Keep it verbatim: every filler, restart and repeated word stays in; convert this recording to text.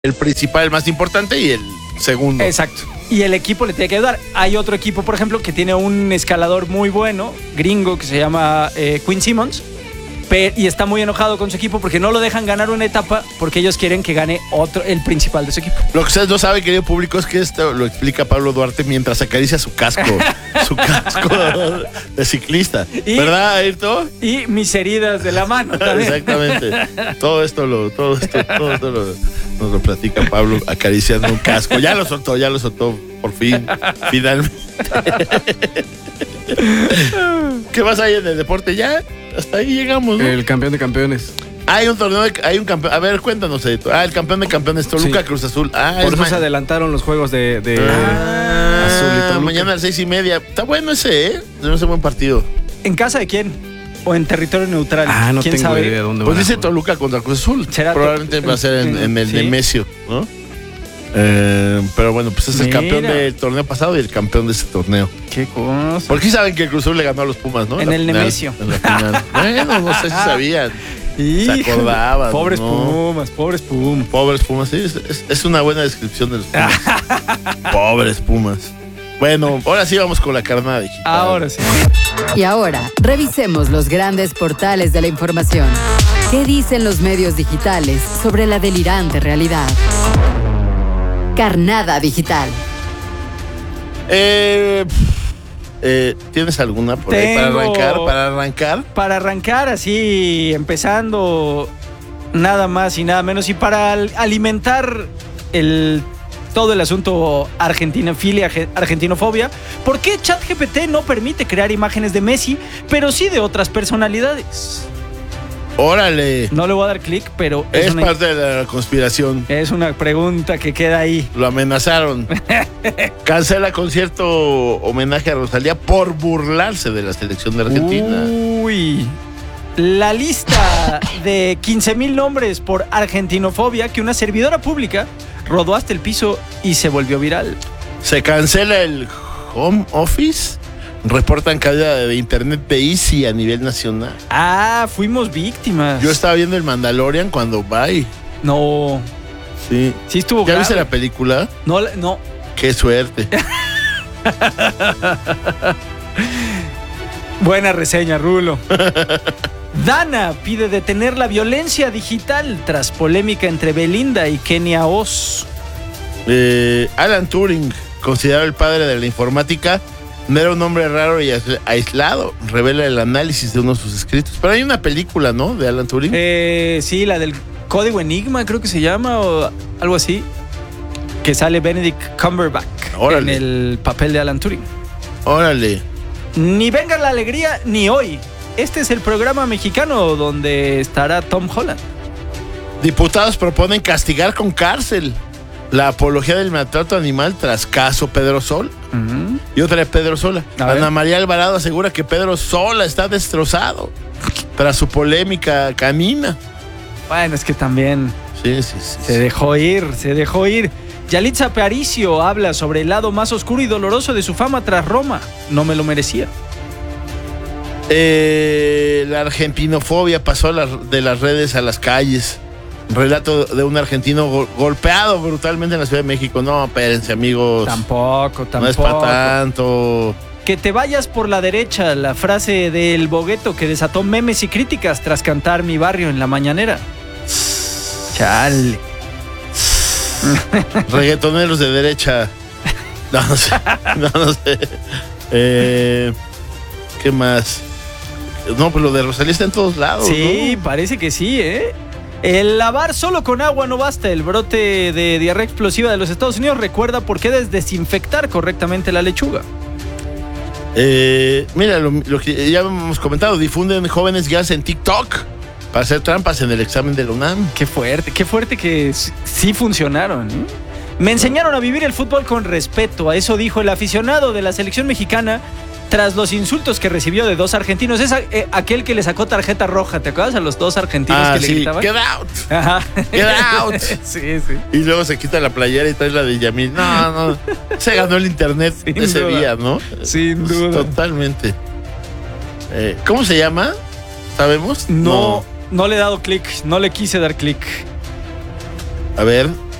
el principal, el más importante y el segundo. Exacto. Y el equipo le tiene que ayudar. Hay otro equipo, por ejemplo, que tiene un escalador muy bueno, gringo, que se llama eh, Quinn Simmons. Y está muy enojado con su equipo porque no lo dejan ganar una etapa porque ellos quieren que gane otro, el principal de su equipo. Lo que ustedes no saben, querido público, es que esto lo explica Pablo Duarte mientras acaricia su casco, su casco de ciclista. Y, ¿verdad, Ayrton? Y mis heridas de la mano también. Exactamente. Todo esto lo, todo esto, todo esto lo, nos lo platica Pablo acariciando un casco. Ya lo soltó, ya lo soltó, por fin, finalmente. ¿Qué más hay en el deporte? Ya, hasta ahí llegamos, ¿no? El campeón de campeones. Hay un torneo, de, hay un campeón. A ver, cuéntanos, Edito. Ah, el campeón de campeones, Toluca, sí. Cruz Azul. Ah, por eso ma- se adelantaron los juegos de, de ah, Azul y Toluca. Mañana a las seis y media. Está bueno ese, ¿eh? No es un buen partido. ¿En casa de quién? ¿O en territorio neutral? Ah, no ¿Quién tengo sabe? idea dónde Pues va. dice Toluca contra Cruz Azul. Probablemente to- va a ser en, en el ¿sí? Nemesio, ¿no? Eh, pero bueno, pues es el Mira. campeón del torneo pasado y el campeón de ese torneo. Qué cosa. Porque sí saben que el Cruz Azul le ganó a los Pumas, ¿no? En, en el final, Nemesio. En la final. Bueno, no sé si sabían. Hijo, se acordaban. Pobres ¿no? Pumas, pobres Pumas. Pobres Pumas, sí. Es, es, es una buena descripción de los Pumas. Pobres Pumas. Bueno, ahora sí vamos con la carnada digital. Ahora sí. Y ahora, revisemos los grandes portales de la información. ¿Qué dicen los medios digitales sobre la delirante realidad? Carnada digital. Eh, eh, ¿Tienes alguna por ahí para arrancar? Para arrancar. Para arrancar así, empezando nada más y nada menos. Y para alimentar el todo el asunto argentinofilia, argentinofobia. ¿Por qué ChatGPT no permite crear imágenes de Messi, pero sí de otras personalidades? ¡Órale! No le voy a dar clic, pero... Es, es una, parte de la conspiración. Es una pregunta que queda ahí. Lo amenazaron. Cancela concierto homenaje a Rosalía por burlarse de la selección de Argentina. Uy... La lista de quince mil nombres por argentinofobia que una servidora pública rodó hasta el piso y se volvió viral. Se cancela el home office. Reportan caída de internet de Easy a nivel nacional. Ah, fuimos víctimas. Yo estaba viendo el Mandalorian cuando bye. No. Sí. Sí estuvo ¿Ya grave. viste la película? No, no. Qué suerte. Buena reseña, Rulo. Dana pide detener la violencia digital tras polémica entre Belinda y Kenia Oz. Eh, Alan Turing, considerado el padre de la informática, no era un hombre raro y aislado, revela el análisis de uno de sus escritos. Pero hay una película, ¿no? De Alan Turing. Eh, sí, la del Código Enigma, creo que se llama, o algo así. Que sale Benedict Cumberbatch Órale. en el papel de Alan Turing. Órale. Ni venga la alegría, ni hoy. Este es el programa mexicano donde estará Tom Holland. Diputados proponen castigar con cárcel la apología del maltrato animal tras caso Pedro Sola. Uh-huh. Y otra de Pedro Sola. Ana María Alvarado asegura que Pedro Sola está destrozado tras su polémica canina. Bueno, es que también sí, sí, sí, se sí. dejó ir, se dejó ir. Yalitza Aparicio habla sobre el lado más oscuro y doloroso de su fama tras Roma. No me lo merecía. Eh, la argentinofobia pasó a la, de las redes a las calles. Relato de un argentino go- golpeado brutalmente en la Ciudad de México. No, espérense, amigos. Tampoco, tampoco. No es para tanto. Que te vayas por la derecha, la frase del Bogueto que desató memes y críticas tras cantar Mi Barrio en la mañanera. Chale. Reggaetoneros de derecha. No, no sé. No, no sé. Eh, ¿Qué más? No, pues lo de Rosalía está en todos lados. Sí, ¿no? Parece que sí, ¿eh? El lavar solo con agua no basta. El brote de diarrea explosiva de los Estados Unidos recuerda por qué debes desinfectar correctamente la lechuga. Eh, mira, lo, lo que ya hemos comentado, difunden jóvenes guías en TikTok para hacer trampas en el examen de la UNAM. Qué fuerte, qué fuerte que sí funcionaron, ¿eh? Me enseñaron a vivir el fútbol con respeto. A eso dijo el aficionado de la selección mexicana tras los insultos que recibió de dos argentinos. Es a, eh, aquel que le sacó tarjeta roja. ¿Te acuerdas a los dos argentinos ah, que sí. le gritaban? Get out. Ajá. Get out. Sí, sí. Y luego se quita la playera y trae la de Yamil. No, no. Se ganó el internet Sin ese duda. día, ¿no? Sin pues, duda. Totalmente. Eh, ¿Cómo se llama? ¿Sabemos? No, no, no le he dado clic. No le quise dar clic. A ver.